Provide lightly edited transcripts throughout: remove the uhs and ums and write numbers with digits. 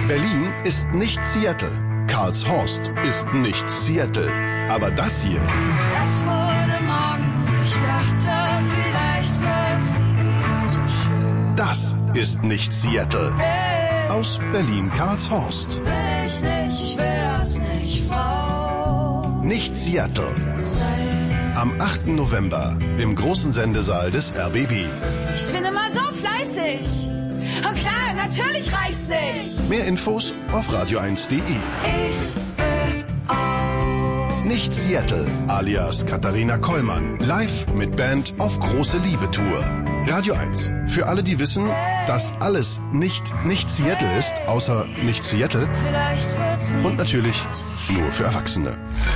Berlin ist nicht Seattle. Karlshorst ist nicht Seattle. Aber das hier... Es wurde Morgen und ich dachte, vielleicht wird's nie wieder so schön. Das ist nicht Seattle. Hey, Aus Berlin-Karlshorst. will ich nicht, ich will das nicht, Frau. Nicht Seattle. Sei. Am 8. November im großen Sendesaal des RBB. Ich bin immer so fleißig. Und klar, natürlich reicht's nicht. Mehr Infos auf radio1.de. Ich will auch. Nicht Seattle, alias Katharina Kollmann. Live mit Band auf große Liebe-Tour. Radio 1. Für alle, die wissen, dass alles nicht Seattle ist, außer nicht Seattle. Vielleicht wird's nie. Und natürlich nur für Erwachsene.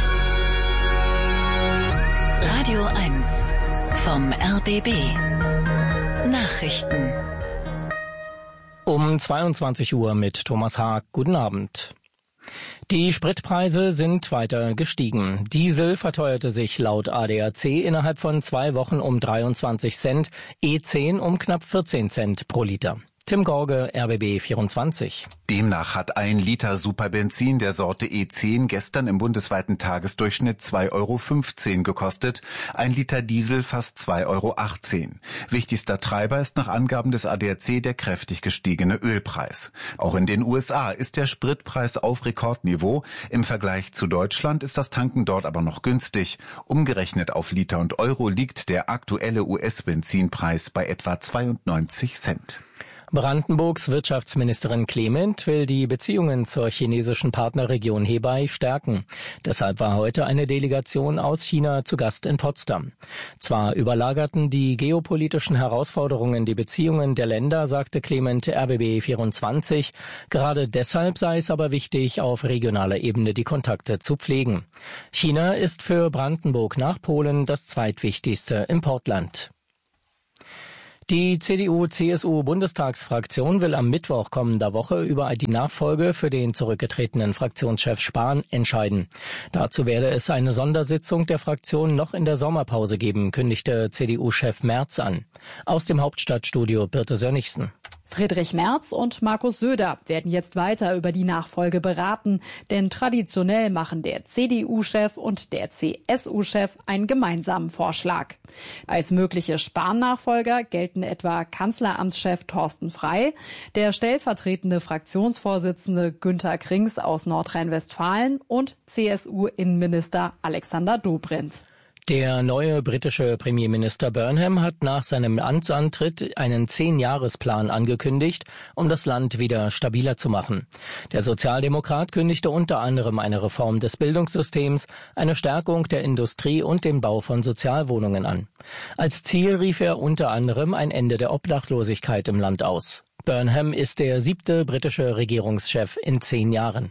Radio 1 vom RBB. Nachrichten. Um 22 Uhr mit Thomas Haag. Guten Abend. Die Spritpreise sind weiter gestiegen. Diesel verteuerte sich laut ADAC innerhalb von 2 Wochen um 23 Cent, E10 um knapp 14 Cent pro Liter. Tim Gorge, RBB 24. Demnach hat 1 Liter Superbenzin der Sorte E10 gestern im bundesweiten Tagesdurchschnitt 2,15 € gekostet, 1 Liter Diesel fast 2,18 €. Wichtigster Treiber ist nach Angaben des ADAC der kräftig gestiegene Ölpreis. Auch in den USA ist der Spritpreis auf Rekordniveau. Im Vergleich zu Deutschland ist das Tanken dort aber noch günstig. Umgerechnet auf Liter und Euro liegt der aktuelle US-Benzinpreis bei etwa 92 Cent. Brandenburgs Wirtschaftsministerin Clement will die Beziehungen zur chinesischen Partnerregion Hebei stärken. Deshalb war heute eine Delegation aus China zu Gast in Potsdam. Zwar überlagerten die geopolitischen Herausforderungen die Beziehungen der Länder, sagte Clement RBB 24. Gerade deshalb sei es aber wichtig, auf regionaler Ebene die Kontakte zu pflegen. China ist für Brandenburg nach Polen das zweitwichtigste Importland. Die CDU-CSU-Bundestagsfraktion will am Mittwoch kommender Woche über die Nachfolge für den zurückgetretenen Fraktionschef Spahn entscheiden. Dazu werde es eine Sondersitzung der Fraktion noch in der Sommerpause geben, kündigte CDU-Chef Merz an. Aus dem Hauptstadtstudio Birte Sönnigsen. Friedrich Merz und Markus Söder werden jetzt weiter über die Nachfolge beraten, denn traditionell machen der CDU-Chef und der CSU-Chef einen gemeinsamen Vorschlag. Als mögliche Spahn-Nachfolger gelten etwa Kanzleramtschef Thorsten Frey, der stellvertretende Fraktionsvorsitzende Günther Krings aus Nordrhein-Westfalen und CSU-Innenminister Alexander Dobrindt. Der neue britische Premierminister Burnham hat nach seinem Amtsantritt einen 10-Jahres-Plan angekündigt, um das Land wieder stabiler zu machen. Der Sozialdemokrat kündigte unter anderem eine Reform des Bildungssystems, eine Stärkung der Industrie und den Bau von Sozialwohnungen an. Als Ziel rief er unter anderem ein Ende der Obdachlosigkeit im Land aus. Burnham ist der 7. britische Regierungschef in 10 Jahren.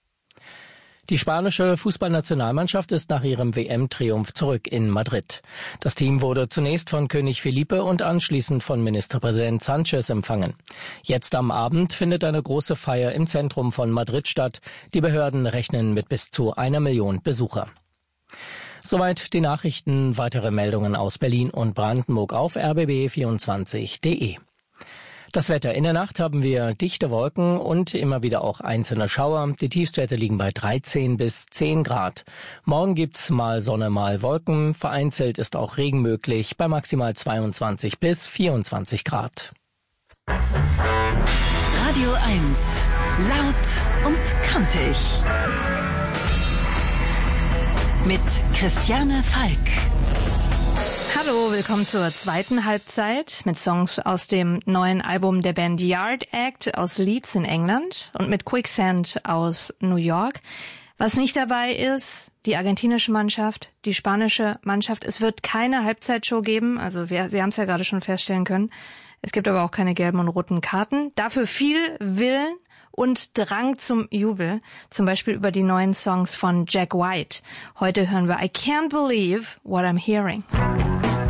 Die spanische Fußballnationalmannschaft ist nach ihrem WM-Triumph zurück in Madrid. Das Team wurde zunächst von König Felipe und anschließend von Ministerpräsident Sánchez empfangen. Jetzt am Abend findet eine große Feier im Zentrum von Madrid statt. Die Behörden rechnen mit bis zu 1 Million Besucher. Soweit die Nachrichten. Weitere Meldungen aus Berlin und Brandenburg auf rbb24.de. Das Wetter. In der Nacht haben wir dichte Wolken und immer wieder auch einzelne Schauer. Die Tiefstwerte liegen bei 13 bis 10 Grad. Morgen gibt's mal Sonne, mal Wolken. Vereinzelt ist auch Regen möglich bei maximal 22 bis 24 Grad. Radio 1. Laut und kantig. Mit Christiane Falk. Hallo, willkommen zur zweiten Halbzeit mit Songs aus dem neuen Album der Band Yard Act aus Leeds in England und mit Quicksand aus New York. Was nicht dabei ist, die argentinische Mannschaft, die spanische Mannschaft. Es wird keine Halbzeitshow geben, also Sie haben es ja gerade schon feststellen können. Es gibt aber auch keine gelben und roten Karten. Dafür viel Willen und Drang zum Jubel, zum Beispiel über die neuen Songs von Jack White. Heute hören wir I Can't Believe What I'm Hearing.